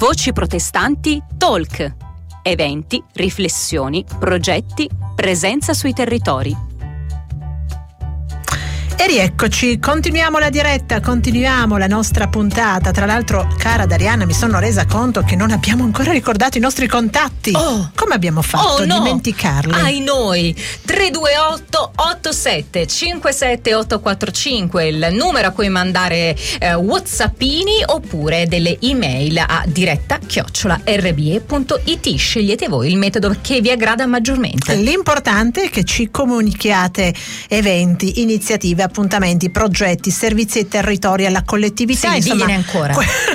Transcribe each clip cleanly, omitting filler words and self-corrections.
Voci protestanti Talk. Eventi, riflessioni, progetti, presenza sui territori. E rieccoci, continuiamo la diretta, continuiamo la nostra puntata. Tra l'altro, cara Darianna, mi sono resa conto che non abbiamo ancora ricordato i nostri contatti. Come abbiamo fatto a dimenticarli? Ai noi 328 87 57 845 il numero a cui mandare whatsappini oppure delle email a diretta@rbe.it. Scegliete voi il metodo che vi aggrada maggiormente. L'importante è che ci comunichiate eventi, iniziative, appuntamenti, progetti, servizi ai territori, alla collettività, sì, insomma ancora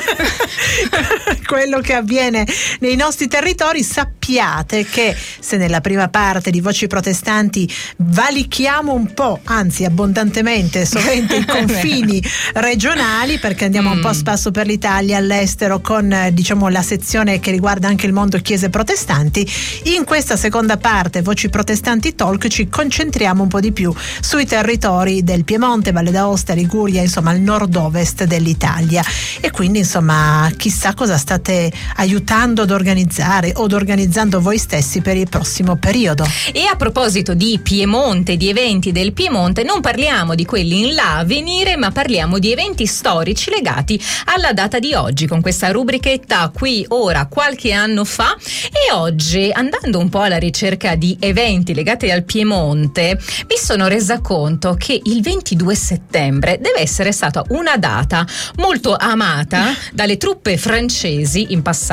quello che avviene nei nostri territori. Sappiate che se nella prima parte di Voci Protestanti valichiamo un po', anzi abbondantemente, sovente i confini regionali, perché andiamo un po' a spasso per l'Italia, all'estero, con diciamo la sezione che riguarda anche il mondo chiese protestanti, in questa seconda parte Voci Protestanti Talk ci concentriamo un po' di più sui territori del Piemonte, Valle d'Aosta, Liguria, insomma il nord-ovest dell'Italia. E quindi insomma chissà cosa state aiutando ad organizzare o organizzando voi stessi per il prossimo periodo. E a proposito di Piemonte, di eventi del Piemonte, non parliamo di quelli in là a venire, ma parliamo di eventi storici legati alla data di oggi, con questa rubrichetta Qui Ora qualche anno fa. E oggi, andando un po' alla ricerca di eventi legati al Piemonte, mi sono resa conto che il 22 settembre deve essere stata una data molto amata dalle truppe francesi in passato,